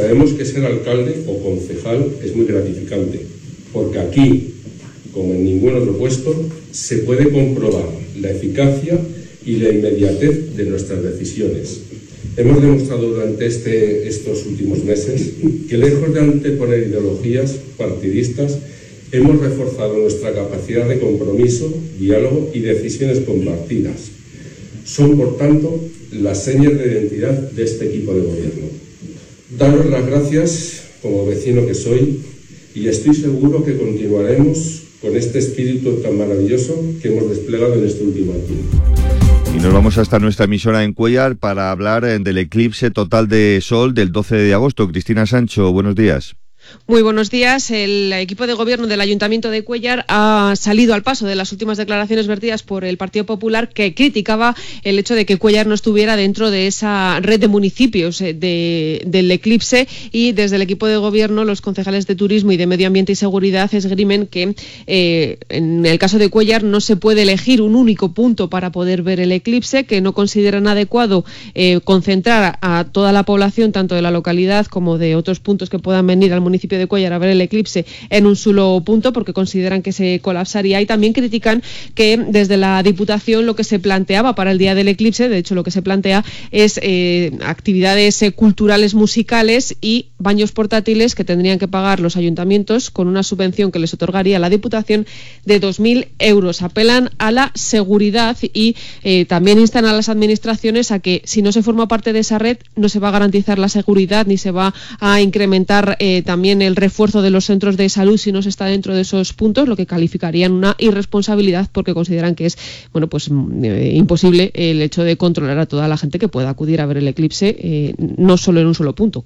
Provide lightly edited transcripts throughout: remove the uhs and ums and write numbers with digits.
Sabemos que ser alcalde o concejal es muy gratificante, porque aquí, como en ningún otro puesto, se puede comprobar la eficacia y la inmediatez de nuestras decisiones. Hemos demostrado durante estos últimos meses que, lejos de anteponer ideologías partidistas, hemos reforzado nuestra capacidad de compromiso, diálogo y decisiones compartidas. Son, por tanto, las señas de identidad de este equipo de gobierno. Daros las gracias como vecino que soy, y estoy seguro que continuaremos con este espíritu tan maravilloso que hemos desplegado en este último año. Y nos vamos hasta nuestra emisora en Cuéllar para hablar del eclipse total de sol del 12 de agosto. Cristina Sancho, buenos días. Muy buenos días. El equipo de gobierno del Ayuntamiento de Cuéllar ha salido al paso de las últimas declaraciones vertidas por el Partido Popular, que criticaba el hecho de que Cuéllar no estuviera dentro de esa red de municipios del eclipse, y desde el equipo de gobierno los concejales de Turismo y de Medio Ambiente y Seguridad esgrimen que en el caso de Cuéllar no se puede elegir un único punto para poder ver el eclipse, que no consideran adecuado concentrar a toda la población, tanto de la localidad como de otros puntos que puedan venir al municipio de Cuéllar a ver el eclipse, en un solo punto, porque consideran que se colapsaría. Y también critican que desde la Diputación lo que se planteaba para el día del eclipse, de hecho lo que se plantea es actividades culturales, musicales y baños portátiles que tendrían que pagar los ayuntamientos con una subvención que les otorgaría la Diputación de 2.000 euros. Apelan a la seguridad y también instan a las administraciones a que, si no se forma parte de esa red, no se va a garantizar la seguridad ni se va a incrementar también el refuerzo de los centros de salud si no se está dentro de esos puntos, lo que calificarían una irresponsabilidad, porque consideran que es imposible el hecho de controlar a toda la gente que pueda acudir a ver el eclipse, no solo en un solo punto.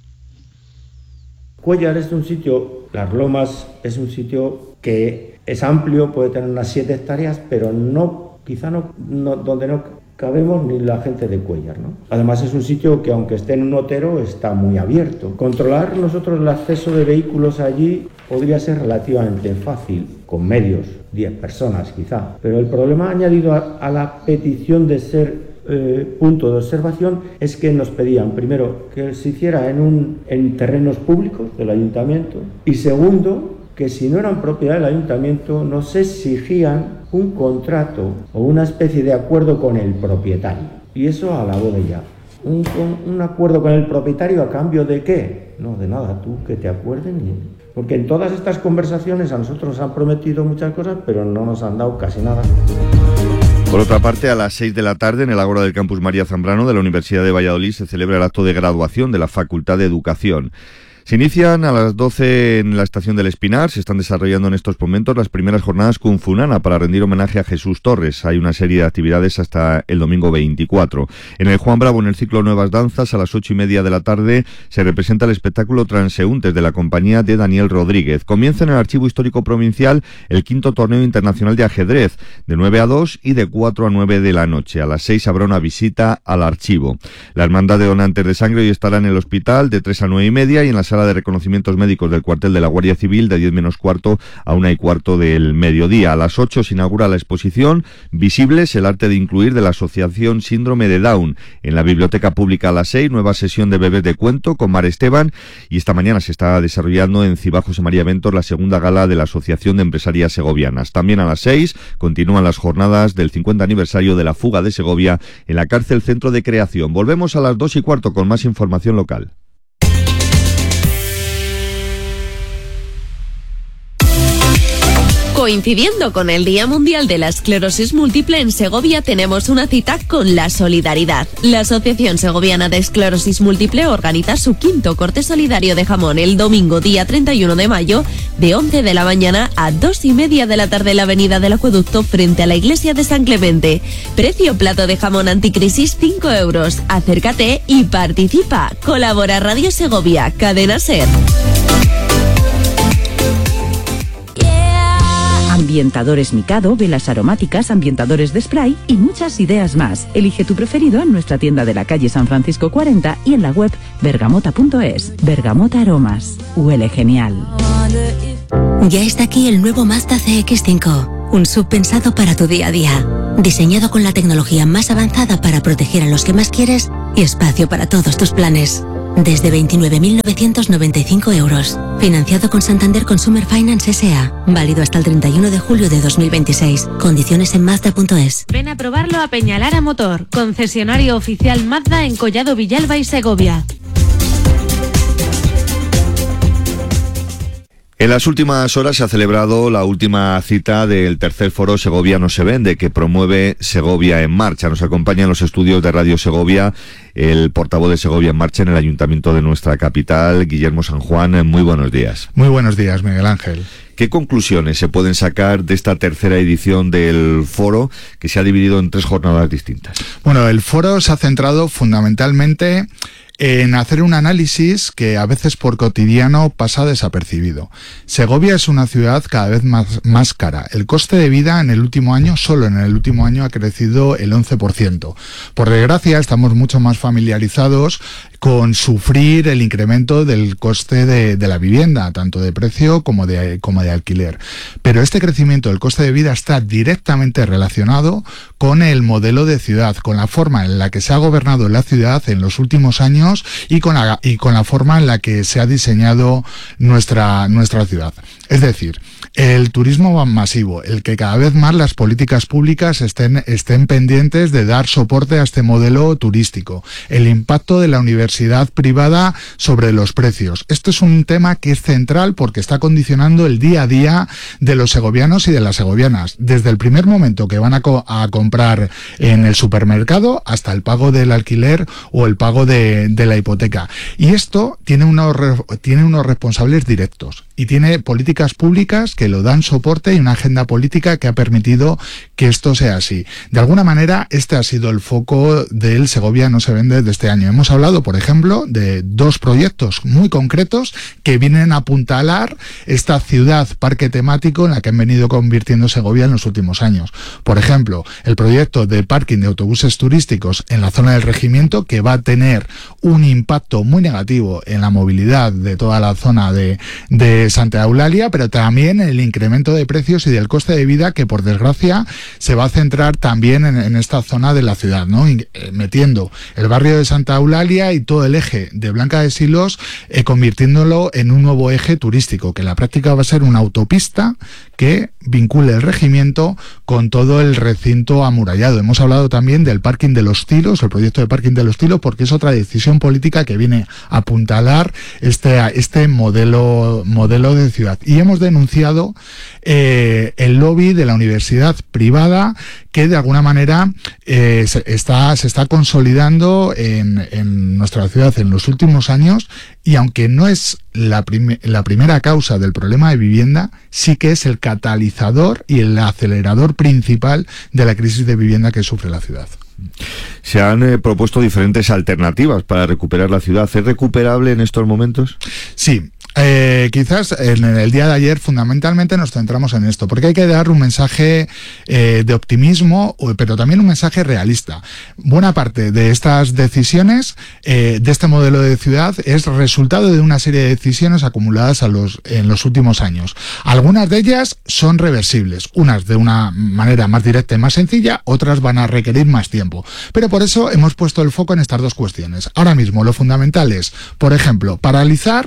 Cuéllar es un sitio, Las Lomas es un sitio que es amplio, puede tener unas 7 hectáreas, pero quizá no donde no cabemos ni la gente de Cuéllar, ¿no? Además es un sitio que, aunque esté en un otero, está muy abierto. Controlar nosotros el acceso de vehículos allí podría ser relativamente fácil, con medios, 10 personas quizá. Pero el problema añadido a la petición de ser punto de observación es que nos pedían, primero, que se hiciera en terrenos públicos del ayuntamiento, y segundo, que si no eran propiedad del ayuntamiento nos exigían un contrato o una especie de acuerdo con el propietario. Y eso a la voz de ya. Un acuerdo con el propietario, ¿a cambio de qué? No, de nada, tú que te acuerden. Porque en todas estas conversaciones a nosotros nos han prometido muchas cosas, pero no nos han dado casi nada. Por otra parte, a las 6 de la tarde, en el Ágora del Campus María Zambrano de la Universidad de Valladolid, se celebra el acto de graduación de la Facultad de Educación. Se inician a las 12 en la Estación del Espinar. Se están desarrollando en estos momentos las primeras jornadas Cunfunana para rendir homenaje a Jesús Torres. Hay una serie de actividades hasta el domingo 24. En el Juan Bravo, en el ciclo Nuevas Danzas, a las 8:30 de la tarde, se representa el espectáculo Transeúntes de la compañía de Daniel Rodríguez. Comienza en el Archivo Histórico Provincial el 5º Torneo Internacional de Ajedrez, de 9 a 2 y de 4 a 9 de la noche. A las 6 habrá una visita al archivo. La Hermandad de Donantes de Sangre hoy estará en el hospital de 3 a 9:30 y en la sala de reconocimientos médicos del cuartel de la Guardia Civil de 10 menos cuarto a 1:15 del mediodía. A las 8 se inaugura la exposición Visibles, el arte de incluir, de la Asociación Síndrome de Down. En la Biblioteca Pública a las 6, nueva sesión de bebés de cuento con Mar Esteban, y esta mañana se está desarrollando en Cibá José María Ventos la segunda gala de la Asociación de Empresarias Segovianas. También a las 6 continúan las jornadas del 50 aniversario de la fuga de Segovia en la cárcel Centro de Creación. Volvemos a las 2:15 con más información local. Coincidiendo con el Día Mundial de la Esclerosis Múltiple, en Segovia tenemos una cita con la solidaridad. La Asociación Segoviana de Esclerosis Múltiple organiza su 5º corte solidario de jamón el domingo día 31 de mayo de 11 de la mañana a 2:30 de la tarde en la avenida del Acueducto frente a la iglesia de San Clemente. Precio plato de jamón anticrisis 5 euros. Acércate y participa. Colabora Radio Segovia, Cadena SER. Ambientadores Mikado, velas aromáticas, ambientadores de spray y muchas ideas más. Elige tu preferido en nuestra tienda de la calle San Francisco 40 y en la web bergamota.es. Bergamota Aromas. Huele genial. Ya está aquí el nuevo Mazda CX-5. Un SUV pensado para tu día a día. Diseñado con la tecnología más avanzada para proteger a los que más quieres y espacio para todos tus planes. desde 29.995 euros. Financiado con Santander Consumer Finance S.A. Válido hasta el 31 de julio de 2026. Condiciones en Mazda.es. Ven a probarlo a Peñalara Motor, concesionario oficial Mazda en Collado Villalba y Segovia. En las últimas horas se ha celebrado la última cita del tercer foro Segovia no se vende, que promueve Segovia en Marcha. Nos acompaña en los estudios de Radio Segovia el portavoz de Segovia en Marcha en el ayuntamiento de nuestra capital, Guillermo San Juan. Muy buenos días. Muy buenos días, Miguel Ángel. ¿Qué conclusiones se pueden sacar de esta tercera edición del foro, que se ha dividido en 3 jornadas distintas? Bueno, el foro se ha centrado fundamentalmente en hacer un análisis que a veces por cotidiano pasa desapercibido. Segovia es una ciudad cada vez más cara. El coste de vida en el último año, solo en el último año, ha crecido el 11%. Por desgracia, estamos mucho más familiarizados con sufrir el incremento del coste de la vivienda, tanto de precio como de alquiler. Pero este crecimiento del coste de vida está directamente relacionado con el modelo de ciudad, con la forma en la que se ha gobernado la ciudad en los últimos años y con la forma en la que se ha diseñado nuestra ciudad. Es decir, el turismo masivo, el que cada vez más las políticas públicas estén pendientes de dar soporte a este modelo turístico, el impacto de la universidad privada sobre los precios. Esto es un tema que es central porque está condicionando el día a día de los segovianos y de las segovianas, desde el primer momento que van a comprar en el supermercado hasta el pago del alquiler o el pago de la hipoteca. Y esto tiene unos responsables directos y tiene políticas públicas que lo dan soporte y una agenda política que ha permitido que esto sea así. De alguna manera, este ha sido el foco del Segovia no se vende de este año. Hemos hablado, por ejemplo, de 2 proyectos muy concretos que vienen a apuntalar esta ciudad parque temático en la que han venido convirtiendo Segovia en los últimos años. Por ejemplo, el proyecto de parking de autobuses turísticos en la zona del regimiento, que va a tener un impacto muy negativo en la movilidad de toda la zona de Santa Eulalia, pero también el incremento de precios y del coste de vida que, por desgracia, se va a centrar también en esta zona de la ciudad, ¿no? Metiendo el barrio de Santa Eulalia y todo el eje de Blanca de Silos, convirtiéndolo en un nuevo eje turístico, que en la práctica va a ser una autopista que vincule el regimiento con todo el recinto amurallado. Hemos hablado también del parking de los Tilos, el proyecto de parking de los Tilos, porque es otra decisión política que viene a apuntalar este modelo de ciudad. Y hemos denunciado el lobby de la universidad privada que de alguna manera se está consolidando en nuestra ciudad en los últimos años, y aunque no es la primera causa del problema de vivienda, sí que es el catalizador y el acelerador principal de la crisis de vivienda que sufre la ciudad. Se han propuesto diferentes alternativas para recuperar la ciudad. ¿Es recuperable en estos momentos? Sí. Quizás en el día de ayer fundamentalmente nos centramos en esto, porque hay que dar un mensaje de optimismo, pero también un mensaje realista. Buena parte de estas decisiones, de este modelo de ciudad, es resultado de una serie de decisiones acumuladas en los últimos años. Algunas de ellas son reversibles, unas de una manera más directa y más sencilla, otras van a requerir más tiempo. Pero por eso hemos puesto el foco en estas 2 cuestiones. Ahora mismo lo fundamental es, por ejemplo, paralizar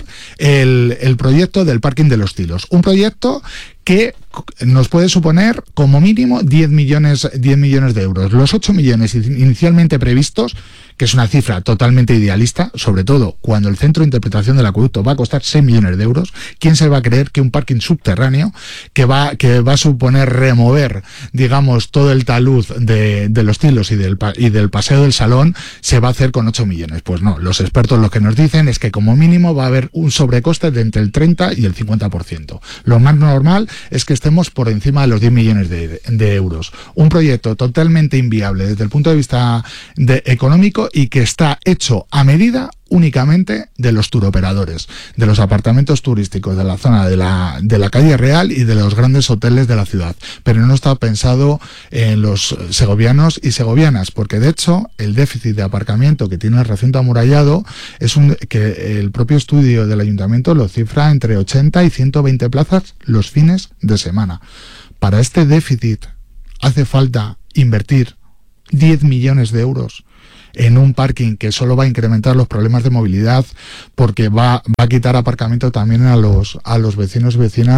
el proyecto del parking de los Tilos. Un proyecto que nos puede suponer como mínimo 10 millones de euros. Los 8 millones inicialmente previstos, que es una cifra totalmente idealista, sobre todo cuando el centro de interpretación del acueducto va a costar 6 millones de euros. ¿Quién se va a creer que un parking subterráneo que va a suponer remover, digamos, todo el talud de los Tilos y del Paseo del Salón se va a hacer con 8 millones? Pues no, los expertos lo que nos dicen es que como mínimo va a haber un sobrecoste de entre el 30 y el 50%. Lo más normal es que estemos por encima de los 10 millones de euros. Un proyecto totalmente inviable desde el punto de vista económico y que está hecho a medida únicamente de los turoperadores, de los apartamentos turísticos de la zona de la calle Real y de los grandes hoteles de la ciudad, pero no está pensado en los segovianos y segovianas, porque de hecho el déficit de aparcamiento que tiene el recinto amurallado es que el propio estudio del ayuntamiento lo cifra entre 80 y 120 plazas los fines de semana. Para este déficit hace falta invertir 10 millones de euros en un parking que solo va a incrementar los problemas de movilidad, porque va a quitar aparcamiento también a los vecinos y vecinas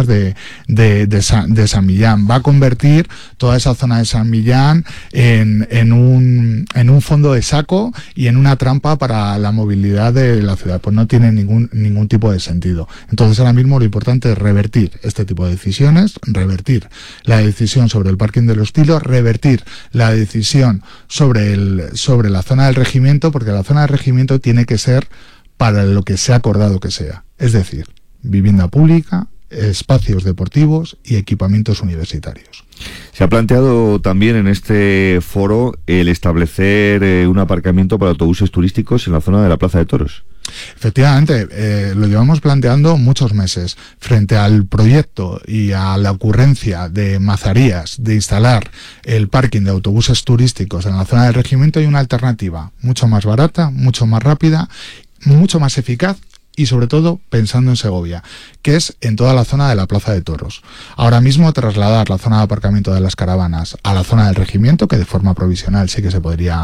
de San Millán. Va a convertir toda esa zona de San Millán en un fondo de saco y en una trampa para la movilidad de la ciudad. Pues no tiene ningún tipo de sentido. Entonces ahora mismo lo importante es revertir este tipo de decisiones, revertir la decisión sobre el parking de los Tilos, revertir la decisión sobre la zona del regimiento, porque la zona del regimiento tiene que ser para lo que se ha acordado que sea, es decir, vivienda pública, espacios deportivos y equipamientos universitarios. Se ha planteado también en este foro el establecer un aparcamiento para autobuses turísticos en la zona de la Plaza de Toros. Efectivamente, lo llevamos planteando muchos meses. Frente al proyecto y a la ocurrencia de Mazarías de instalar el parking de autobuses turísticos en la zona del regimiento, hay una alternativa mucho más barata, mucho más rápida, mucho más eficaz y sobre todo pensando en Segovia, que es en toda la zona de la Plaza de Toros. Ahora mismo trasladar la zona de aparcamiento de las caravanas a la zona del regimiento, que de forma provisional sí que se podría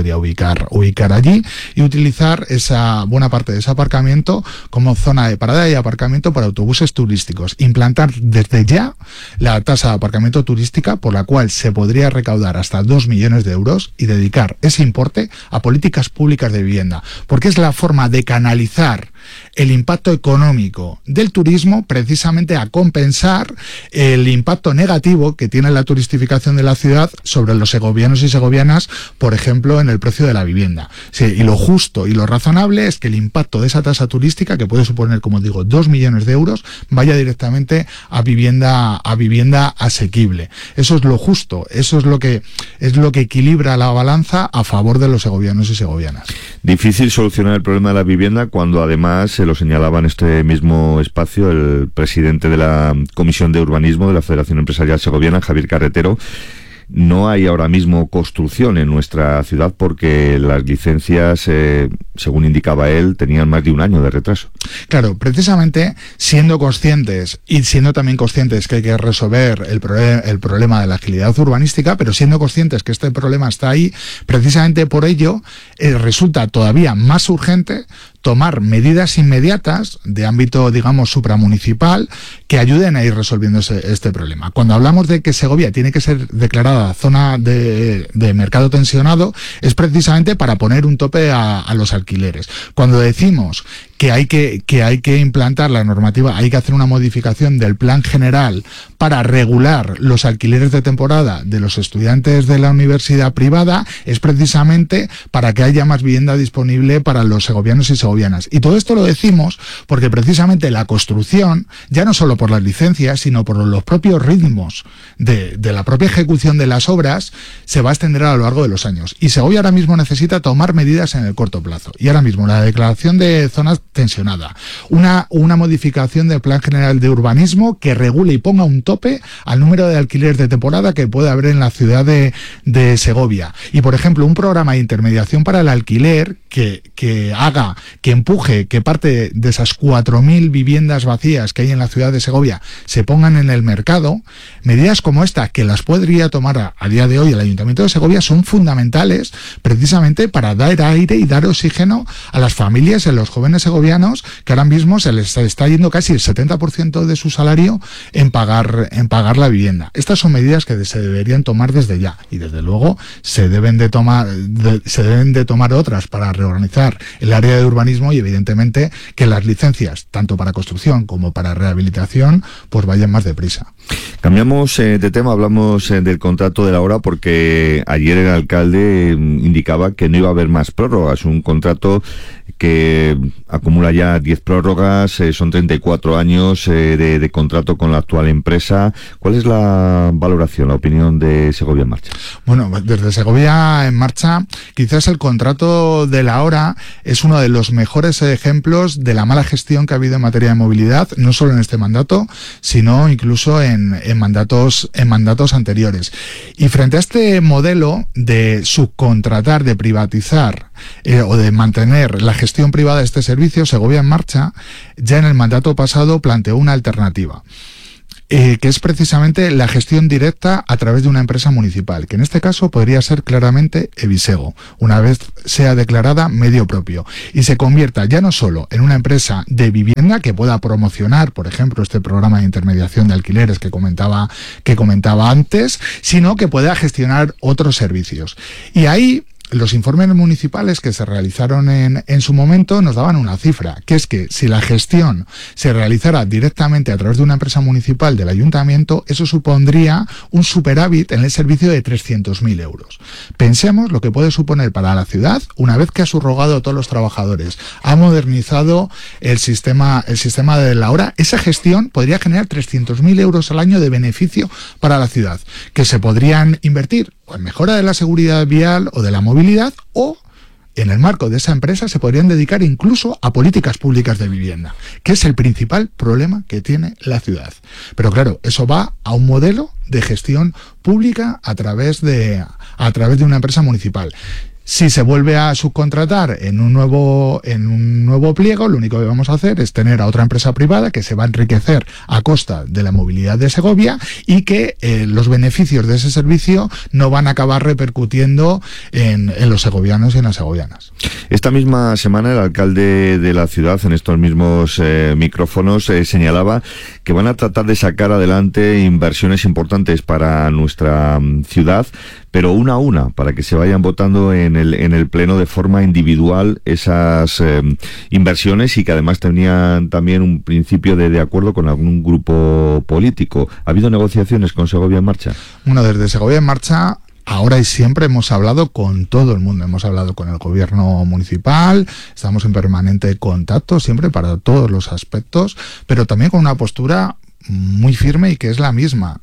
ubicar allí, y utilizar esa buena parte de ese aparcamiento como zona de parada y aparcamiento para autobuses turísticos. Implantar desde ya la tasa de aparcamiento turística, por la cual se podría recaudar hasta 2 millones de euros y dedicar ese importe a políticas públicas de vivienda, porque es la forma de canalizar el impacto económico del turismo precisamente a compensar el impacto negativo que tiene la turistificación de la ciudad sobre los segovianos y segovianas, por ejemplo, en el precio de la vivienda. Sí, y lo justo y lo razonable es que el impacto de esa tasa turística, que puede suponer, como digo, 2 millones de euros, vaya directamente a vivienda asequible. Eso es lo justo, eso es lo que equilibra la balanza a favor de los segovianos y segovianas. Difícil solucionar el problema de la vivienda cuando además se lo señalaba en este mismo espacio el presidente de la Comisión de Urbanismo de la Federación Empresarial Segoviana, Javier Carretero. No hay ahora mismo construcción en nuestra ciudad porque las licencias, según indicaba él, tenían más de un año de retraso. Claro, precisamente siendo conscientes y siendo también conscientes que hay que resolver el problema de la agilidad urbanística, pero siendo conscientes que este problema está ahí, precisamente por ello resulta todavía más urgente tomar medidas inmediatas de ámbito, digamos, supramunicipal que ayuden a ir resolviendo este problema. Cuando hablamos de que Segovia tiene que ser declarada zona de mercado tensionado, es precisamente para poner un tope a los alquileres. Cuando decimos que hay que implantar la normativa, hay que hacer una modificación del plan general para regular los alquileres de temporada de los estudiantes de la universidad privada, es precisamente para que haya más vivienda disponible para los segovianos y segovianas. Y todo esto lo decimos porque precisamente la construcción, ya no solo por las licencias, sino por los propios ritmos de la propia ejecución de las obras, se va a extender a lo largo de los años. Y Segovia ahora mismo necesita tomar medidas en el corto plazo. Y ahora mismo la declaración de zonas tensionada, una modificación del Plan General de Urbanismo que regule y ponga un tope al número de alquileres de temporada que puede haber en la ciudad de Segovia. Y, por ejemplo, un programa de intermediación para el alquiler que empuje que parte de esas 4.000 viviendas vacías que hay en la ciudad de Segovia se pongan en el mercado. Medidas como esta, que las podría tomar a día de hoy el Ayuntamiento de Segovia, son fundamentales precisamente para dar aire y dar oxígeno a las familias y a los jóvenes segovianos que ahora mismo se les está yendo casi el 70% de su salario en pagar la vivienda. Estas son medidas que se deberían tomar desde ya y desde luego se deben de tomar otras para reorganizar el área de urbanismo y evidentemente que las licencias tanto para construcción como para rehabilitación pues vayan más deprisa. Cambiamos de tema, hablamos del contrato de la hora porque ayer el alcalde indicaba que no iba a haber más prórrogas, un contrato que acumula ya 10 prórrogas, son 34 años de contrato con la actual empresa. ¿Cuál es la valoración, la opinión de Segovia en Marcha? Bueno, desde Segovia en Marcha, quizás el contrato de la hora es uno de los mejores ejemplos de la mala gestión que ha habido en materia de movilidad, no solo en este mandato, sino incluso en mandatos anteriores. Y frente a este modelo de subcontratar, de privatizar o de mantener la gestión privada de este servicio, Segovia en Marcha ya en el mandato pasado planteó una alternativa. que es precisamente la gestión directa a través de una empresa municipal, que en este caso podría ser claramente Evisego, una vez sea declarada medio propio, y se convierta ya no solo en una empresa de vivienda que pueda promocionar, por ejemplo, este programa de intermediación de alquileres que comentaba antes, sino que pueda gestionar otros servicios. Y ahí los informes municipales que se realizaron en su momento nos daban una cifra, que es que si la gestión se realizara directamente a través de una empresa municipal del ayuntamiento, eso supondría un superávit en el servicio de 300.000 euros. Pensemos lo que puede suponer para la ciudad una vez que ha subrogado a todos los trabajadores, ha modernizado el sistema de la hora. Esa gestión podría generar 300.000 euros al año de beneficio para la ciudad, que se podrían invertir o en mejora de la seguridad vial o de la movilidad, o en el marco de esa empresa se podrían dedicar incluso a políticas públicas de vivienda, que es el principal problema que tiene la ciudad. Pero claro, eso va a un modelo de gestión pública a través de una empresa municipal. Si se vuelve a subcontratar en un nuevo pliego, lo único que vamos a hacer es tener a otra empresa privada que se va a enriquecer a costa de la movilidad de Segovia, y que los beneficios de ese servicio no van a acabar repercutiendo en los segovianos y en las segovianas. Esta misma semana el alcalde de la ciudad, en estos mismos micrófonos, señalaba que van a tratar de sacar adelante inversiones importantes para nuestra ciudad, pero una a una, para que se vayan votando en el pleno de forma individual esas inversiones, y que además tenían también un principio de acuerdo con algún grupo político. ¿Ha habido negociaciones con Segovia en Marcha? Bueno, desde Segovia en Marcha, ahora y siempre hemos hablado con todo el mundo, hemos hablado con el gobierno municipal, estamos en permanente contacto siempre para todos los aspectos, pero también con una postura muy firme, y que es la misma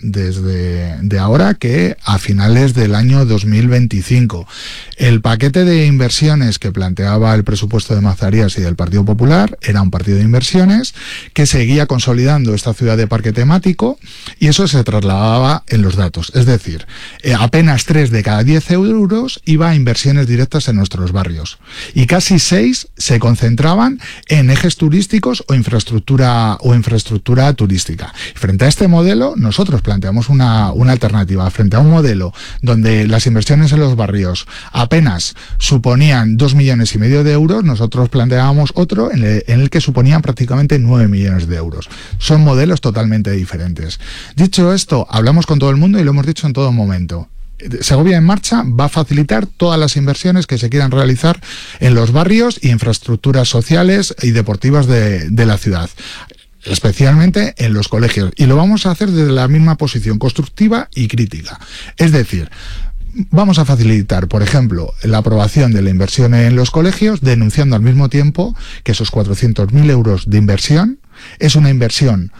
desde ahora que a finales del año 2025. El paquete de inversiones que planteaba el presupuesto de Mazarías y del Partido Popular era un partido de inversiones que seguía consolidando esta ciudad de parque temático, y eso se trasladaba en los datos. Es decir, apenas 3 de cada 10 euros iba a inversiones directas en nuestros barrios, y casi 6 se concentraban en ejes turísticos o infraestructura turística. Frente a este modelo, nosotros planteamos una alternativa. Frente a un modelo donde las inversiones en los barrios apenas suponían 2,5 millones de euros, nosotros planteábamos otro en el que suponían prácticamente 9 millones de euros. Son modelos totalmente diferentes. Dicho esto, hablamos con todo el mundo y lo hemos dicho en todo momento. Segovia en Marcha va a facilitar todas las inversiones que se quieran realizar en los barrios y infraestructuras sociales y deportivas de la ciudad, especialmente en los colegios, y lo vamos a hacer desde la misma posición constructiva y crítica. Es decir, vamos a facilitar, por ejemplo, la aprobación de la inversión en los colegios, denunciando al mismo tiempo que esos 400.000 euros de inversión es una inversión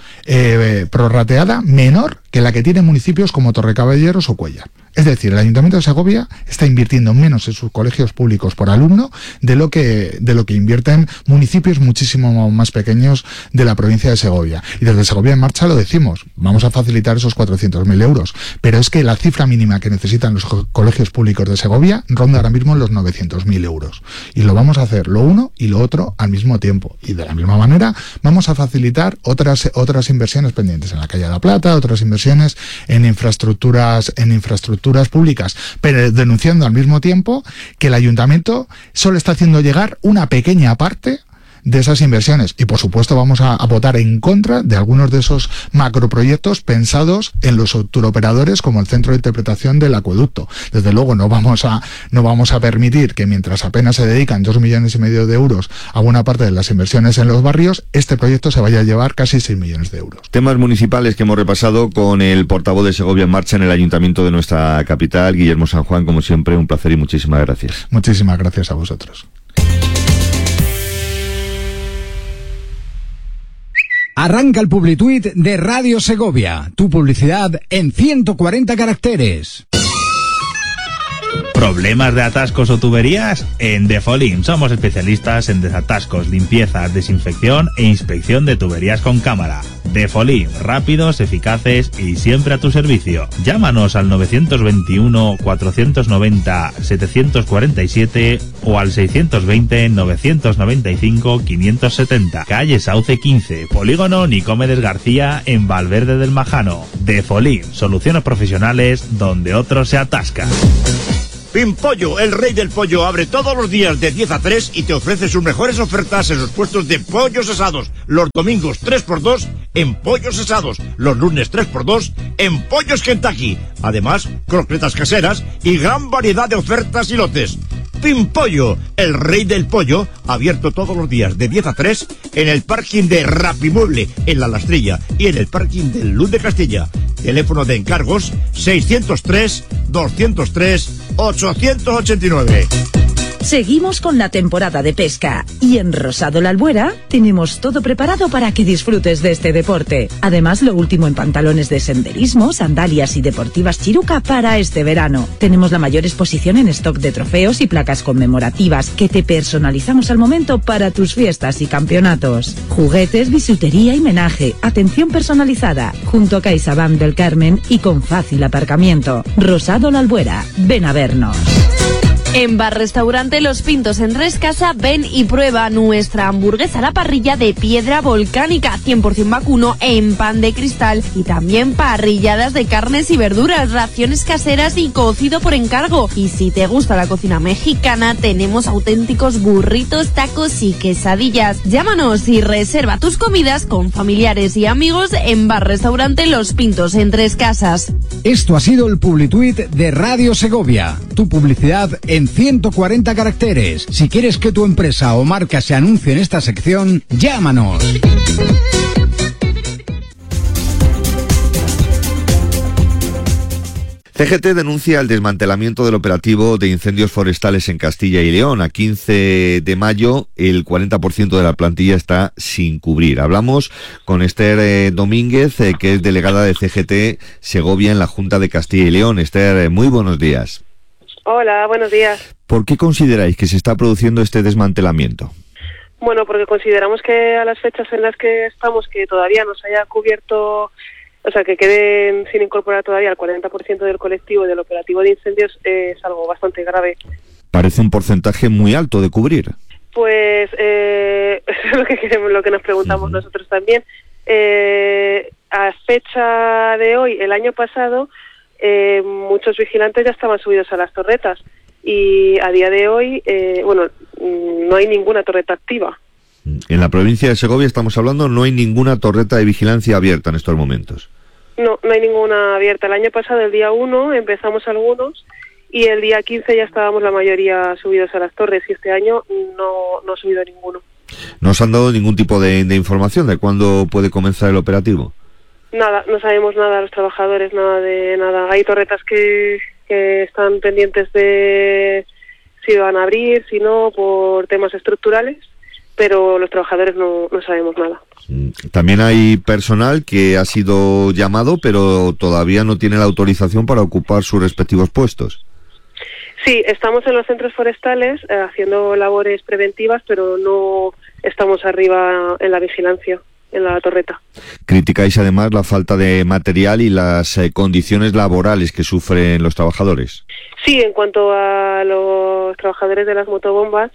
prorrateada menor que la que tienen municipios como Torrecaballeros o Cuéllar. Es decir, el Ayuntamiento de Segovia está invirtiendo menos en sus colegios públicos por alumno de lo que invierten municipios muchísimo más pequeños de la provincia de Segovia. Y desde Segovia en Marcha lo decimos, vamos a facilitar esos 400.000 euros. Pero es que la cifra mínima que necesitan los colegios públicos de Segovia ronda ahora mismo los 900.000 euros. Y lo vamos a hacer lo uno y lo otro al mismo tiempo. Y de la misma manera vamos a facilitar otras inversiones pendientes en la calle de la Plata, otras inversiones en infraestructuras públicas, pero denunciando al mismo tiempo que el ayuntamiento solo está haciendo llegar una pequeña parte de esas inversiones. Y por supuesto vamos a votar en contra de algunos de esos macroproyectos pensados en los turoperadores, como el centro de interpretación del acueducto. Desde luego no vamos a permitir que, mientras apenas se dedican 2,5 millones de euros a buena parte de las inversiones en los barrios, este proyecto se vaya a llevar casi 6 millones de euros. Temas municipales que hemos repasado con el portavoz de Segovia en Marcha en el ayuntamiento de nuestra capital, Guillermo San Juan. Como siempre, un placer y muchísimas gracias. Muchísimas gracias a vosotros. Arranca el Publituit de Radio Segovia. Tu publicidad en 140 caracteres. ¿Problemas de atascos o tuberías? En Defolim somos especialistas en desatascos, limpiezas, desinfección e inspección de tuberías con cámara. Defolim, rápidos, eficaces y siempre a tu servicio. Llámanos al 921 490 747 o al 620 995 570. Calle Sauce 15, Polígono Nicomedes García, en Valverde del Majano. Defolim, soluciones profesionales donde otros se atascan. Pimpollo, el rey del pollo, abre todos los días de 10 a 3 y te ofrece sus mejores ofertas en los puestos de pollos asados. Los domingos 3x2 en pollos asados. Los lunes 3x2 en pollos Kentucky. Además, croquetas caseras y gran variedad de ofertas y lotes. Pimpollo, el rey del pollo, abierto todos los días de 10 a 3 en el parking de Rapimueble, en La Lastrilla, y en el parking del Luz de Castilla. Teléfono de encargos 603-203-889. Seguimos con la temporada de pesca y en Rosado La Albuera tenemos todo preparado para que disfrutes de este deporte. Además, lo último en pantalones de senderismo, sandalias y deportivas Chiruca para este verano. Tenemos la mayor exposición en stock de trofeos y placas conmemorativas que te personalizamos al momento para tus fiestas y campeonatos. Juguetes, bisutería y menaje, atención personalizada, junto a CaixaBank del Carmen y con fácil aparcamiento. Rosado La Albuera, ven a vernos. En Bar Restaurante Los Pintos en Trescasa, ven y prueba nuestra hamburguesa a la parrilla de piedra volcánica, 100% vacuno en pan de cristal, y también parrilladas de carnes y verduras, raciones caseras y cocido por encargo. Y si te gusta la cocina mexicana, tenemos auténticos burritos, tacos y quesadillas. Llámanos y reserva tus comidas con familiares y amigos en Bar Restaurante Los Pintos en Trescasas. Esto ha sido el Publituit de Radio Segovia, tu publicidad en 140 caracteres. Si quieres que tu empresa o marca se anuncie en esta sección, llámanos. CGT denuncia el desmantelamiento del operativo de incendios forestales en Castilla y León. A 15 de mayo, el 40% de la plantilla está sin cubrir. Hablamos con Esther Domínguez, que es delegada de CGT Segovia en la Junta de Castilla y León. Esther, muy buenos días. Hola, buenos días. ¿Por qué consideráis que se está produciendo este desmantelamiento? Bueno, porque consideramos que a las fechas en las que estamos, que todavía no se haya cubierto, o sea, que queden sin incorporar todavía el 40% del colectivo del operativo de incendios, es algo bastante grave. Parece un porcentaje muy alto de cubrir. Pues eso es lo que nos preguntamos nosotros también. A fecha de hoy, el año pasado, muchos vigilantes ya estaban subidos a las torretas y a día de hoy, no hay ninguna torreta activa. En la provincia de Segovia, estamos hablando, no hay ninguna torreta de vigilancia abierta en estos momentos. No hay ninguna abierta. El año pasado, el día 1, empezamos algunos y el día 15 ya estábamos la mayoría subidos a las torres y este año no ha subido ninguno. ¿No os han dado ningún tipo de información de cuándo puede comenzar el operativo? Nada, no sabemos nada los trabajadores, nada de nada. Hay torretas que están pendientes de si van a abrir, si no, por temas estructurales, pero los trabajadores no sabemos nada. También hay personal que ha sido llamado, pero todavía no tiene la autorización para ocupar sus respectivos puestos. Sí, estamos en los centros forestales haciendo labores preventivas, pero no estamos arriba en la vigilancia, en la torreta. Criticáis además la falta de material y las condiciones laborales que sufren los trabajadores. Sí, en cuanto a los trabajadores de las motobombas,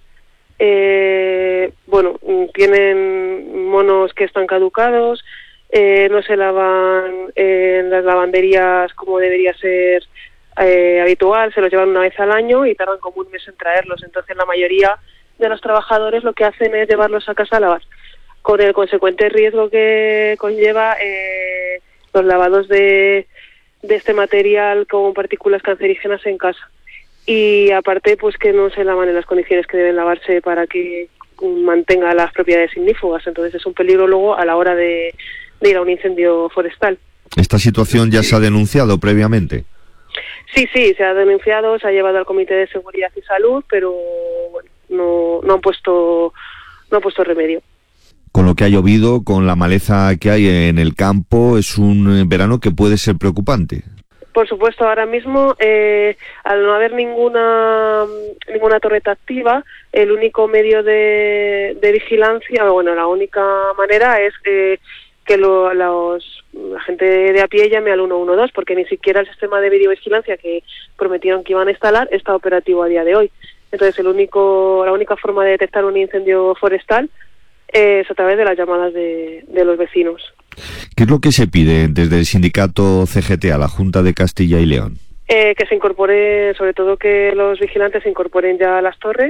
tienen monos que están caducados, no se lavan en las lavanderías como debería ser habitual, se los llevan una vez al año y tardan como un mes en traerlos. Entonces la mayoría de los trabajadores lo que hacen es llevarlos a casa a lavar, con el consecuente riesgo que conlleva los lavados de este material con partículas cancerígenas en casa. Y aparte, pues que no se lavan en las condiciones que deben lavarse para que mantenga las propiedades ignífugas. Entonces es un peligro luego a la hora de ir a un incendio forestal. ¿Esta situación ya se ha denunciado previamente? Sí, se ha denunciado, se ha llevado al Comité de Seguridad y Salud, pero bueno, no han puesto remedio. Con lo que ha llovido, con la maleza que hay en el campo, es un verano que puede ser preocupante. Por supuesto, ahora mismo, al no haber ninguna torreta activa, el único medio de vigilancia, la única manera es que la gente de a pie llame al 112, porque ni siquiera el sistema de videovigilancia que prometieron que iban a instalar está operativo a día de hoy. Entonces la única forma de detectar un incendio forestal es a través de las llamadas de los vecinos. ¿Qué es lo que se pide desde el sindicato CGT a la Junta de Castilla y León? Que se incorpore, sobre todo que los vigilantes se incorporen ya a las torres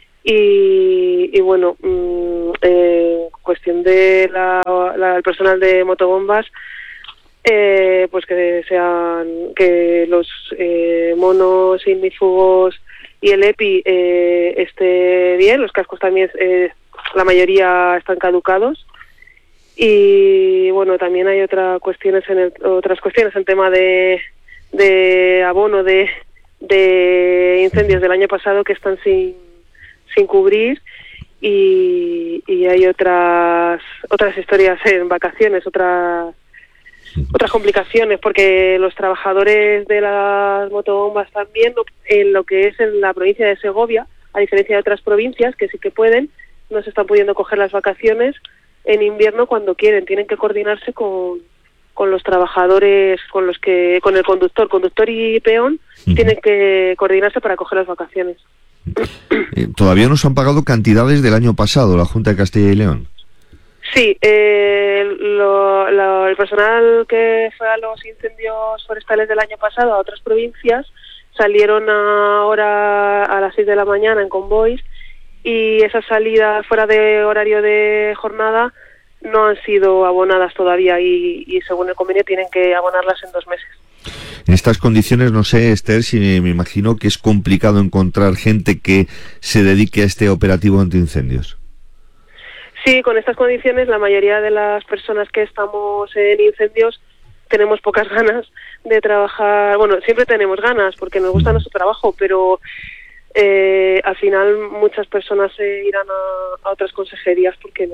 y bueno, cuestión de el personal de motobombas, pues que los monos ignífugos y el EPI esté bien, los cascos también, la mayoría están caducados. Y bueno, también hay otras cuestiones en tema de abono de incendios del año pasado que están sin cubrir, y hay otras historias en vacaciones, otras complicaciones, porque los trabajadores de las motobombas también, en lo que es en la provincia de Segovia, a diferencia de otras provincias que sí que pueden, no se están pudiendo coger las vacaciones en invierno cuando quieren, tienen que coordinarse con los trabajadores, con el conductor y peón, tienen que coordinarse para coger las vacaciones. Todavía no se han pagado cantidades del año pasado, la Junta de Castilla y León. Sí, el personal que fue a los incendios forestales del año pasado a otras provincias salieron ahora a las 6 de la mañana en convoys, y esas salidas fuera de horario de jornada no han sido abonadas todavía, y según el convenio tienen que abonarlas en 2 meses. En estas condiciones, no sé, Esther, si me imagino que es complicado encontrar gente que se dedique a este operativo antiincendios. Sí, con estas condiciones la mayoría de las personas que estamos en incendios tenemos pocas ganas de trabajar. Bueno, siempre tenemos ganas porque nos gusta nuestro trabajo, pero al final muchas personas se irán a otras consejerías porque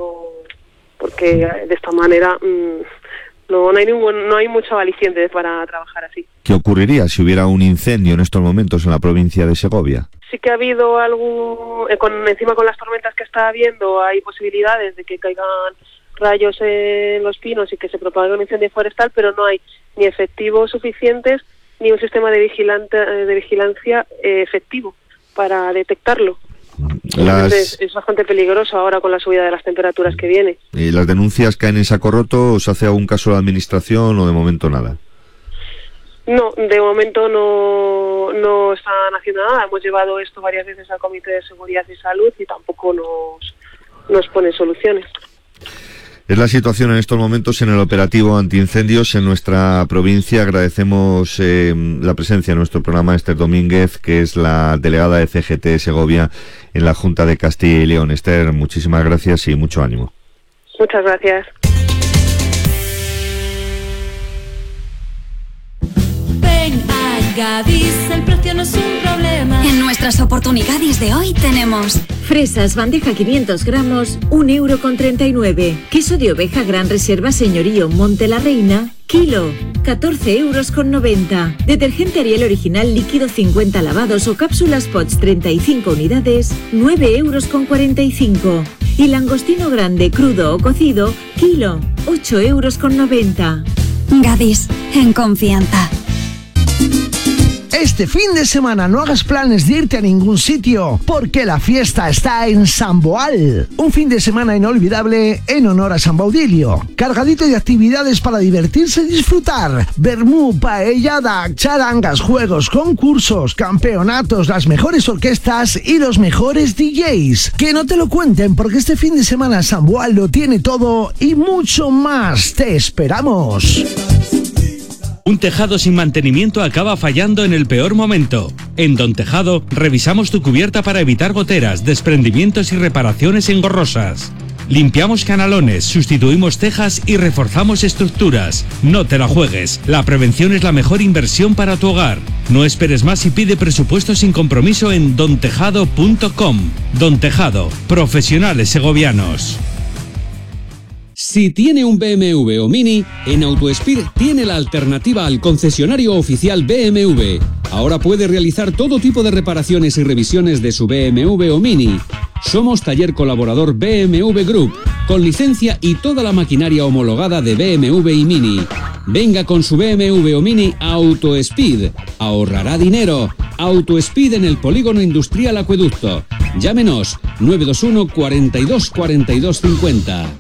de esta manera no hay mucho aliciente para trabajar así. ¿Qué ocurriría si hubiera un incendio en estos momentos en la provincia de Segovia? Sí que ha habido encima con las tormentas que está habiendo, hay posibilidades de que caigan rayos en los pinos y que se propague un incendio forestal, pero no hay ni efectivos suficientes ni un sistema de vigilancia efectivo para detectarlo. Entonces, es bastante peligroso ahora con la subida de las temperaturas que viene. ¿Y las denuncias caen en saco roto? ¿O se hace algún caso de la administración o de momento nada? No, de momento no están haciendo nada. Hemos llevado esto varias veces al Comité de Seguridad y Salud y tampoco nos ponen soluciones. Es la situación en estos momentos en el operativo antiincendios en nuestra provincia. Agradecemos la presencia en nuestro programa Esther Domínguez, que es la delegada de CGT Segovia en la Junta de Castilla y León. Esther, muchísimas gracias y mucho ánimo. Muchas gracias. Ven a Gadis, el precio no es un problema. En nuestras oportunidades de hoy tenemos fresas, bandeja 500 gramos, 1,39 €. Queso de oveja gran reserva señorío Monte la Reina, kilo, 14,90 €. Detergente Ariel original líquido 50 lavados o cápsulas Pots 35 unidades, 9,45 €. Y langostino grande crudo o cocido, kilo, 8,90 €. Gadis, en confianza. Este fin de semana no hagas planes de irte a ningún sitio, porque la fiesta está en San Boal. Un fin de semana inolvidable en honor a San Baudilio. Cargadito de actividades para divertirse y disfrutar. Vermú, paellada, charangas, juegos, concursos, campeonatos, las mejores orquestas y los mejores DJs. Que no te lo cuenten, porque este fin de semana San Boal lo tiene todo y mucho más. ¡Te esperamos! Un tejado sin mantenimiento acaba fallando en el peor momento. En Don Tejado revisamos tu cubierta para evitar goteras, desprendimientos y reparaciones engorrosas. Limpiamos canalones, sustituimos tejas y reforzamos estructuras. No te la juegues. La prevención es la mejor inversión para tu hogar. No esperes más y pide presupuesto sin compromiso en dontejado.com. Don Tejado, profesionales segovianos. Si tiene un BMW o Mini, en AutoSpir tiene la alternativa al concesionario oficial BMW. Ahora puede realizar todo tipo de reparaciones y revisiones de su BMW o Mini. Somos taller colaborador BMW Group, con licencia y toda la maquinaria homologada de BMW y Mini. Venga con su BMW o Mini a AutoSpeed. Ahorrará dinero. AutoSpeed en el Polígono Industrial Acueducto. Llámenos 921 42 42 50.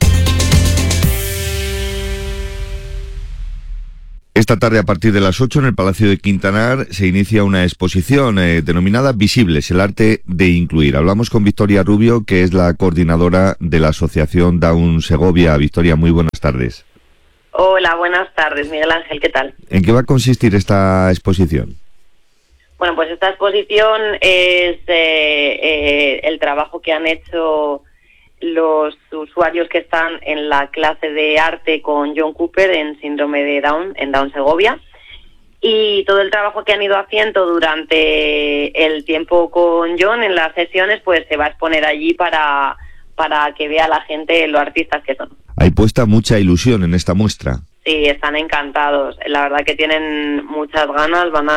Esta tarde, a partir de las 8, en el Palacio de Quintanar, se inicia una exposición denominada Visibles, el arte de incluir. Hablamos con Victoria Rubio, que es la coordinadora de la Asociación Down Segovia. Victoria, muy buenas tardes. Hola, buenas tardes, Miguel Ángel, ¿qué tal? ¿En qué va a consistir esta exposición? Bueno, pues esta exposición es el trabajo que han hecho los usuarios que están en la clase de arte con John Cooper en síndrome de Down, en Down Segovia, y todo el trabajo que han ido haciendo durante el tiempo con John en las sesiones, pues se va a exponer allí para que vea la gente lo artistas que son. Hay puesta mucha ilusión en esta muestra. Sí, están encantados, la verdad que tienen muchas ganas, van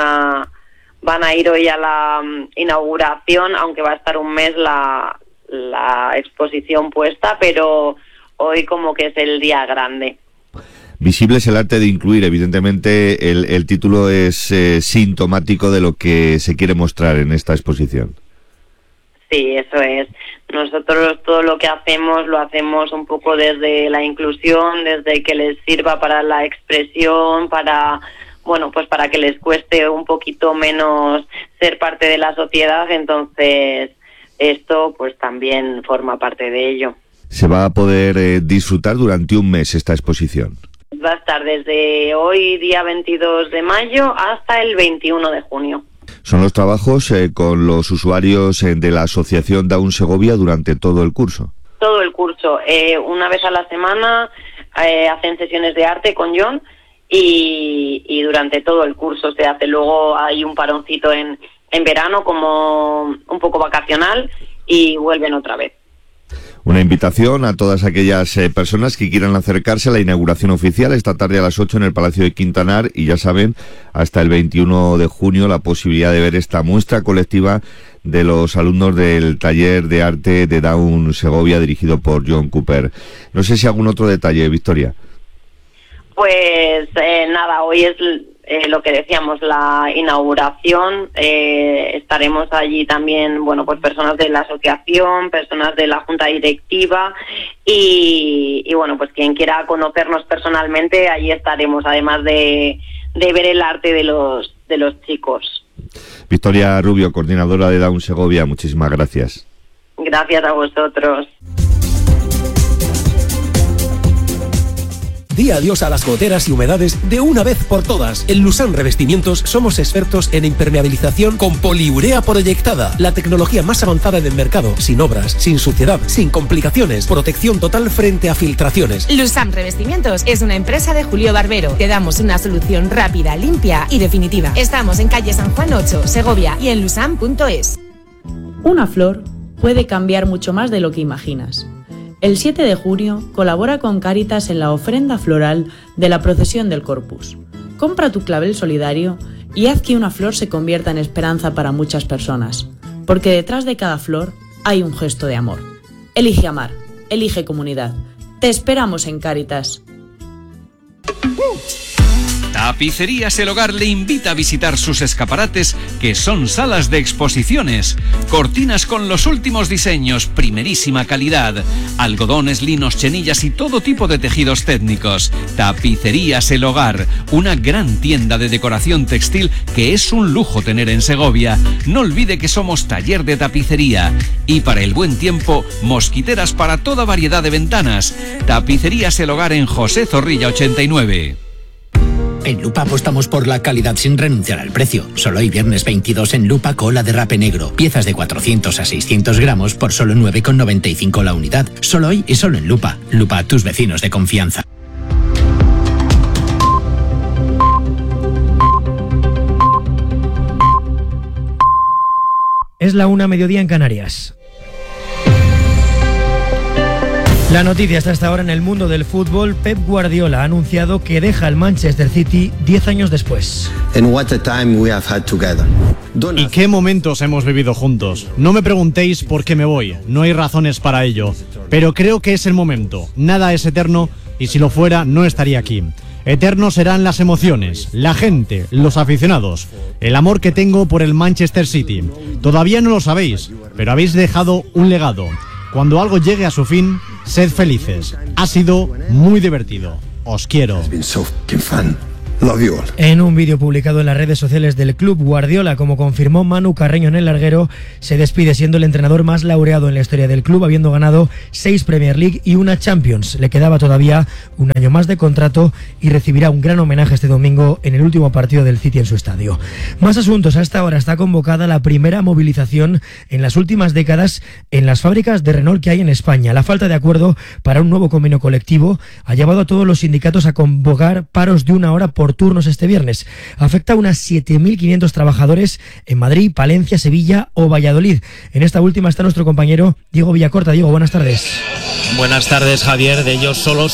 a ir hoy a la inauguración, aunque va a estar un mes la exposición puesta, pero hoy como que es el día grande. Visibles, el arte de incluir. Evidentemente el título es sintomático de lo que se quiere mostrar en esta exposición. Sí, eso es. Nosotros todo lo que hacemos lo hacemos un poco desde la inclusión, desde que les sirva para la expresión, para que les cueste un poquito menos ser parte de la sociedad. Entonces esto pues también forma parte de ello. Se va a poder disfrutar durante un mes esta exposición. Va a estar desde hoy, día 22 de mayo, hasta el 21 de junio. Son los trabajos con los usuarios de la Asociación Down Segovia durante todo el curso. Todo el curso. Una vez a la semana hacen sesiones de arte con John y durante todo el curso se hace. Luego hay un paroncito en verano como un poco vacacional y vuelven otra vez. Una invitación a todas aquellas personas que quieran acercarse a la inauguración oficial esta tarde a las 8 en el Palacio de Quintanar, y ya saben, hasta el 21 de junio la posibilidad de ver esta muestra colectiva de los alumnos del taller de arte de Down Segovia dirigido por John Cooper. No sé si algún otro detalle, Victoria. Pues nada, hoy es lo que decíamos, la inauguración. Estaremos allí también, pues personas de la asociación, personas de la junta directiva y pues quien quiera conocernos personalmente, allí estaremos, además de ver el arte de los chicos. Victoria Rubio, coordinadora de Down Segovia, muchísimas gracias. Gracias a vosotros. Di adiós a las goteras y humedades de una vez por todas. En Lusan Revestimientos somos expertos en impermeabilización con poliurea proyectada, la tecnología más avanzada del mercado, sin obras, sin suciedad, sin complicaciones, protección total frente a filtraciones. Lusan Revestimientos es una empresa de Julio Barbero. Te damos una solución rápida, limpia y definitiva. Estamos en calle San Juan 8, Segovia, y en lusan.es. Una flor puede cambiar mucho más de lo que imaginas. El 7 de junio colabora con Cáritas en la ofrenda floral de la procesión del Corpus. Compra tu clavel solidario y haz que una flor se convierta en esperanza para muchas personas, porque detrás de cada flor hay un gesto de amor. Elige amar, elige comunidad. Te esperamos en Cáritas. Tapicerías El Hogar le invita a visitar sus escaparates, que son salas de exposiciones. Cortinas con los últimos diseños, primerísima calidad. Algodones, linos, chenillas y todo tipo de tejidos técnicos. Tapicerías El Hogar, una gran tienda de decoración textil que es un lujo tener en Segovia. No olvide que somos taller de tapicería. Y para el buen tiempo, mosquiteras para toda variedad de ventanas. Tapicerías El Hogar en José Zorrilla 89. En Lupa apostamos por la calidad sin renunciar al precio. Solo hoy viernes 22 en Lupa cola de rape negro. Piezas de 400 a 600 gramos por solo 9,95 la unidad. Solo hoy y solo en Lupa. Lupa, tus vecinos de confianza. Es la 1:00 en Canarias. La noticia está hasta ahora en el mundo del fútbol. Pep Guardiola ha anunciado que deja el Manchester City 10 años después. ¿Y qué momentos hemos vivido juntos? No me preguntéis por qué me voy, no hay razones para ello, pero creo que es el momento. Nada es eterno y si lo fuera no estaría aquí. Eternos serán las emociones, la gente, los aficionados, el amor que tengo por el Manchester City. Todavía no lo sabéis, pero habéis dejado un legado. Cuando algo llegue a su fin, sed felices. Ha sido muy divertido. Os quiero. En un vídeo publicado en las redes sociales del club, Guardiola, como confirmó Manu Carreño en el larguero, se despide siendo el entrenador más laureado en la historia del club, habiendo ganado 6 Premier League y una Champions. Le quedaba todavía un año más de contrato y recibirá un gran homenaje este domingo en el último partido del City en su estadio. Más asuntos. A esta hora está convocada la primera movilización en las últimas décadas en las fábricas de Renault que hay en España. La falta de acuerdo para un nuevo convenio colectivo ha llevado a todos los sindicatos a convocar paros de 1 hora por turnos este viernes. Afecta a unas 7.500 trabajadores en Madrid, Palencia, Sevilla o Valladolid. En esta última está nuestro compañero Diego Villacorta. Diego, buenas tardes. Buenas tardes, Javier. De ellos, solo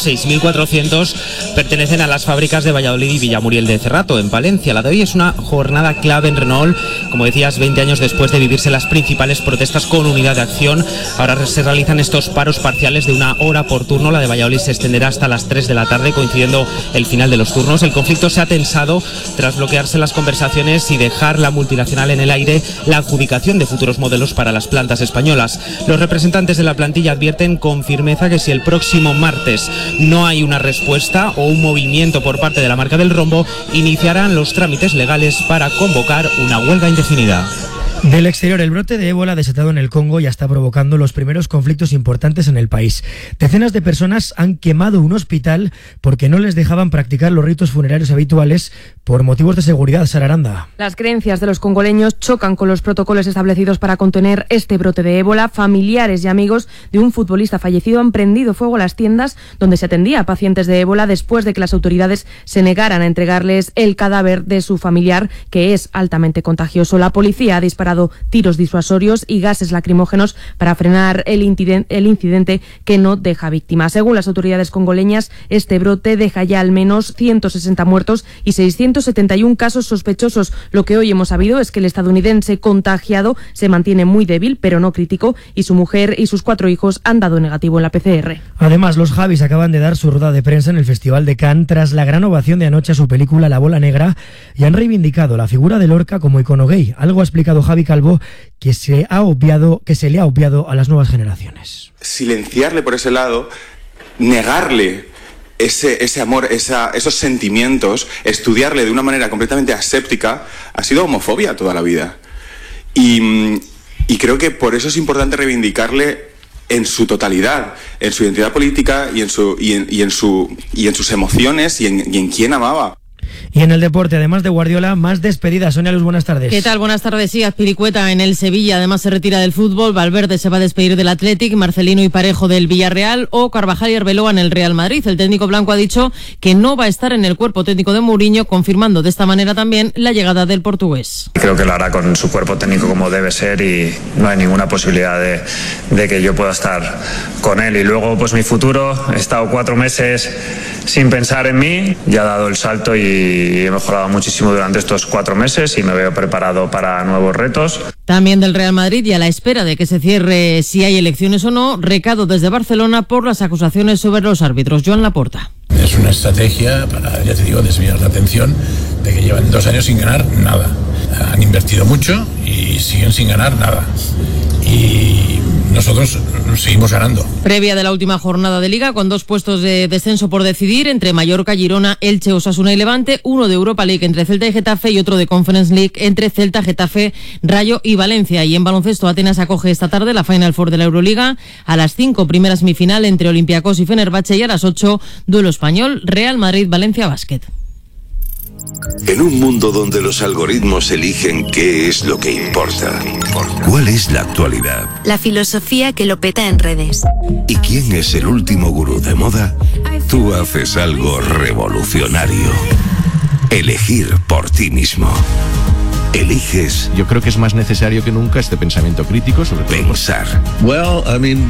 6.400 pertenecen a las fábricas de Valladolid y Villamuriel de Cerrato, en Palencia. La de hoy es una jornada clave en Renault. Como decías, 20 años después de vivirse las principales protestas con unidad de acción, ahora se realizan estos paros parciales de 1 hora por turno. La de Valladolid se extenderá hasta las 3 de la tarde, coincidiendo el final de los turnos. El conflicto se ha tensado tras bloquearse las conversaciones y dejar la multinacional en el aire la adjudicación de futuros modelos para las plantas españolas. Los representantes de la plantilla advierten con firmeza que si el próximo martes no hay una respuesta o un movimiento por parte de la marca del rombo, iniciarán los trámites legales para convocar una huelga indefinida. Del exterior, el brote de ébola desatado en el Congo ya está provocando los primeros conflictos importantes en el país. Decenas de personas han quemado un hospital porque no les dejaban practicar los ritos funerarios habituales por motivos de seguridad. Sara Aranda. Las creencias de los congoleños chocan con los protocolos establecidos para contener este brote de ébola. Familiares y amigos de un futbolista fallecido han prendido fuego a las tiendas donde se atendía a pacientes de ébola después de que las autoridades se negaran a entregarles el cadáver de su familiar, que es altamente contagioso. La policía ha disparado tiros disuasorios y gases lacrimógenos para frenar el incidente que no deja víctimas. Según las autoridades congoleñas, este brote deja ya al menos 160 muertos y 671 casos sospechosos. Lo que hoy hemos sabido es que el estadounidense contagiado se mantiene muy débil, pero no crítico, y su mujer y sus 4 hijos han dado negativo en la PCR. Además, los Javis acaban de dar su rueda de prensa en el Festival de Cannes tras la gran ovación de anoche a su película La Bola Negra y han reivindicado la figura de Lorca como icono gay. Algo ha explicado Javi Calvo que se le ha obviado a las nuevas generaciones. Silenciarle por ese lado, negarle ese amor, esos sentimientos, estudiarle de una manera completamente aséptica, ha sido homofobia toda la vida. Y creo que por eso es importante reivindicarle en su totalidad, en su identidad política y en sus emociones y en quién amaba. Y en el deporte, además de Guardiola, más despedidas. Sonia Luz, buenas tardes. ¿Qué tal? Buenas tardes. Sí, Azpilicueta en el Sevilla, además se retira del fútbol. Valverde se va a despedir del Athletic, Marcelino y Parejo del Villarreal o Carvajal y Arbeloa en el Real Madrid. El técnico blanco ha dicho que no va a estar en el cuerpo técnico de Mourinho, confirmando de esta manera también la llegada del portugués. Creo que lo hará con su cuerpo técnico como debe ser y no hay ninguna posibilidad de que yo pueda estar con él. Y luego, pues mi futuro, he estado 4 meses sin pensar en mí, ya he dado el salto y he mejorado muchísimo durante estos 4 meses y me veo preparado para nuevos retos. También del Real Madrid y a la espera de que se cierre si hay elecciones o no, recado desde Barcelona por las acusaciones sobre los árbitros. Joan Laporta. Es una estrategia para, ya te digo, desviar la atención de que llevan 2 años sin ganar nada. Han invertido mucho y siguen sin ganar nada. Y nosotros seguimos ganando. Previa de la última jornada de Liga, con 2 puestos de descenso por decidir, entre Mallorca, Girona, Elche, Osasuna y Levante, uno de Europa League entre Celta y Getafe y otro de Conference League entre Celta, Getafe, Rayo y Valencia. Y en baloncesto, Atenas acoge esta tarde la Final Four de la Euroliga. A las 5, primera semifinal entre Olympiacos y Fenerbahce, y a las 8, duelo español, Real Madrid-Valencia Basket. En un mundo donde los algoritmos eligen qué es lo que importa, ¿cuál es la actualidad? La filosofía que lo peta en redes. ¿Y quién es el último gurú de moda? Tú haces algo revolucionario. Elegir por ti mismo. Eliges. Yo creo que es más necesario que nunca este pensamiento crítico sobre pensar. Bueno,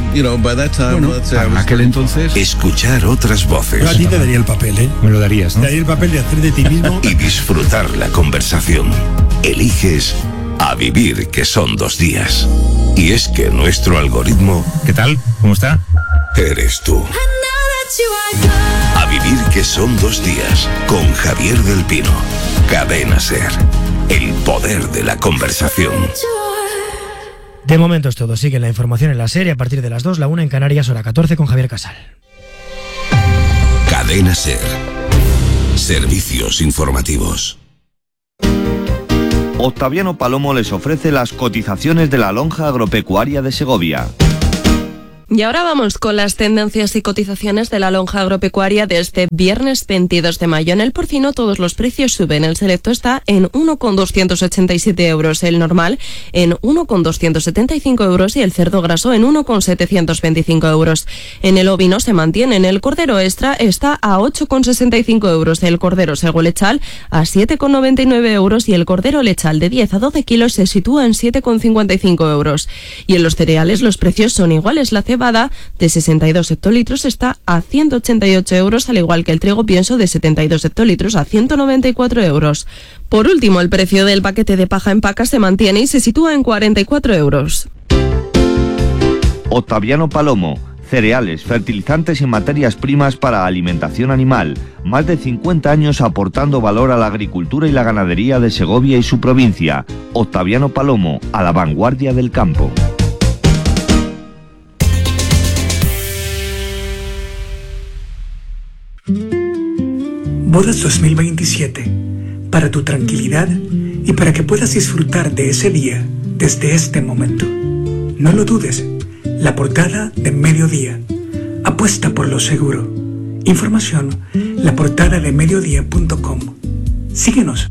en aquel entonces. Escuchar otras voces. Yo a ti te daría el papel, ¿eh? Me lo darías, ¿no? Te daría el papel de hacer de ti mismo. Y disfrutar la conversación. Eliges a vivir, que son 2 días. Y es que nuestro algoritmo... ¿Qué tal? ¿Cómo está? Eres tú. A vivir, que son 2 días. Con Javier del Pino. Cadena SER. El poder de la conversación. De momento es todo. Sigue la información en la serie a partir de las 2, la 1 en Canarias, hora 14 con Javier Casal. Cadena SER. Servicios informativos. Octaviano Palomo les ofrece las cotizaciones de la lonja agropecuaria de Segovia. Y ahora vamos con las tendencias y cotizaciones de la lonja agropecuaria de este viernes 22 de mayo. En el porcino todos los precios suben. El selecto está en 1,287 euros, el normal en 1,275 euros y el cerdo graso en 1,725 euros. En el ovino se mantienen. El cordero extra está a 8,65 euros, el cordero sego lechal a 7,99 euros y el cordero lechal de 10 a 12 kilos se sitúa en 7,55 euros. Y en los cereales los precios son iguales. La cebada de 62 hectolitros está a 188 euros, al igual que el trigo pienso de 72 hectolitros a 194 euros. Por último, el precio del paquete de paja en paca se mantiene y se sitúa en 44 euros. Octaviano Palomo. Cereales, fertilizantes y materias primas para alimentación animal. Más de 50 años aportando valor a la agricultura y la ganadería de Segovia y su provincia. Octaviano Palomo, a la vanguardia del campo. Bodas 2027, para tu tranquilidad y para que puedas disfrutar de ese día desde este momento. No lo dudes, la portada de Mediodía. Apuesta por lo seguro. Información, laportadademediodía.com. Síguenos.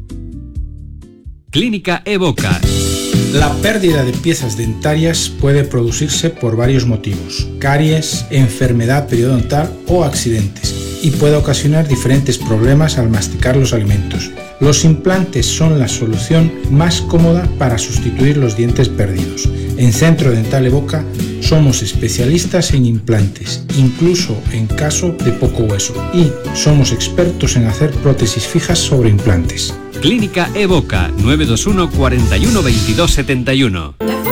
Clínica Evoca. La pérdida de piezas dentarias puede producirse por varios motivos: caries, enfermedad periodontal o accidentes, y puede ocasionar diferentes problemas al masticar los alimentos. Los implantes son la solución más cómoda para sustituir los dientes perdidos. En Centro Dental Evoca somos especialistas en implantes, incluso en caso de poco hueso, y somos expertos en hacer prótesis fijas sobre implantes. Clínica Evoca, 921 41 22 71.